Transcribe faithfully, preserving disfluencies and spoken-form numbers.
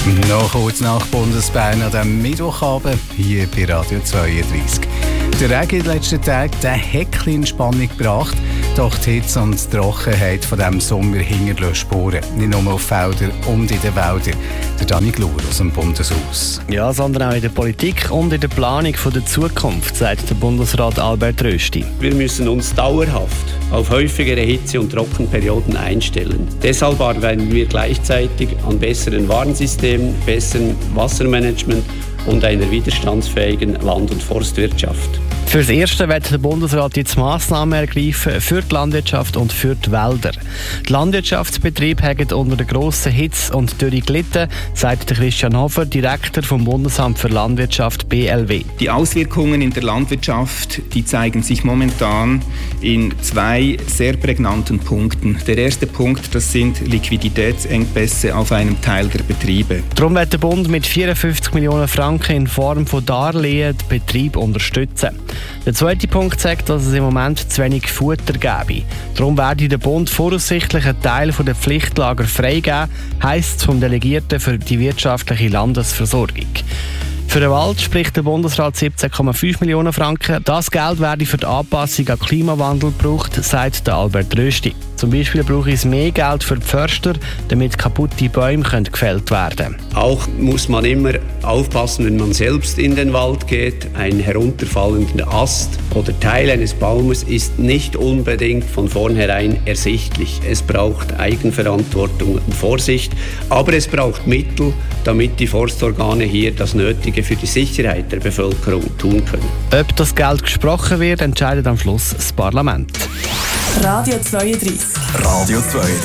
Noch kurz nach Bundesbern an diesem Mittwochabend hier bei Radio zweiunddreißig. Der Regen in den letzten Tagen der hat ein bisschen Entspannung gebracht, doch die Hitze und die Trockenheit von diesem Sommer hinterlassen Spuren. Nicht nur auf Feldern und in den Wäldern. Der Dani Glur aus dem Bundeshaus. Ja, sondern auch in der Politik und in der Planung der Zukunft, sagt der Bundesrat Albert Rösti. Wir müssen uns dauerhaft auf häufigere Hitze- und Trockenperioden einstellen. Deshalb arbeiten wir gleichzeitig an besseren Warnsystemen, besserem Wassermanagement und einer widerstandsfähigen Land- und Forstwirtschaft. Für das Erste wird der Bundesrat jetzt Massnahmen ergreifen für die Landwirtschaft und für die Wälder. Die Landwirtschaftsbetriebe haben unter der grossen Hitze und Dürre gelitten, sagt Christian Hofer, Direktor vom Bundesamt für Landwirtschaft B L W. Die Auswirkungen in der Landwirtschaft, die zeigen sich momentan in zwei sehr prägnanten Punkten. Der erste Punkt, das sind Liquiditätsengpässe auf einem Teil der Betriebe. Darum wird der Bund mit vierundfünfzig Millionen Franken in Form von Darlehen den Betrieb unterstützen. Der zweite Punkt sagt, dass es im Moment zu wenig Futter gäbe. Darum werde der Bund voraussichtlich einen Teil der Pflichtlager freigeben, heisst es vom Delegierten für die wirtschaftliche Landesversorgung. Für den Wald spricht der Bundesrat siebzehn Komma fünf Millionen Franken. Das Geld werde für die Anpassung an den Klimawandel gebraucht, sagt Albert Rösti. Zum Beispiel brauche es mehr Geld für die Förster, damit kaputte Bäume gefällt werden können. Auch muss man immer aufpassen, wenn man selbst in den Wald geht. Ein herunterfallender Ast oder Teil eines Baumes ist nicht unbedingt von vornherein ersichtlich. Es braucht Eigenverantwortung und Vorsicht, aber es braucht Mittel, damit die Forstorgane hier das Nötige für die Sicherheit der Bevölkerung tun können. Ob das Geld gesprochen wird, entscheidet am Schluss das Parlament. Radio zweiunddreißig. Radio zweiunddreißig.